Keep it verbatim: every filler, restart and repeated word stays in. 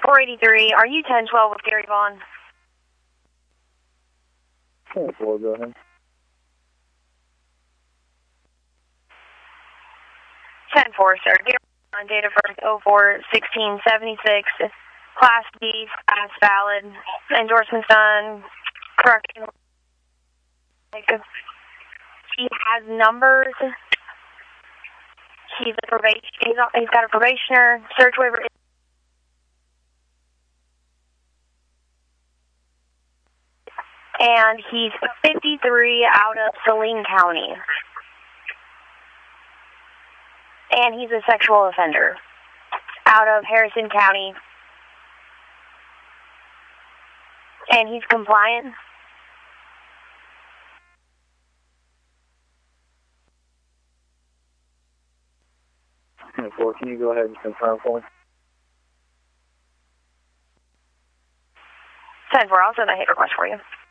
four eighty-three, are you ten twelve with Gary Vaughn? ten four, go ahead. ten four, sir. Gary Vaughn, date of birth oh four sixteen seventy-six, Class B, class valid, endorsements done, correction. He has numbers. He's a probation. He's, he's got a probationer. Search waiver. And he's fifty-three out of Saline County. And he's a sexual offender out of Harrison County. And he's compliant. ten four, can you go ahead and confirm for me? ten four, I'll send a hit request for you.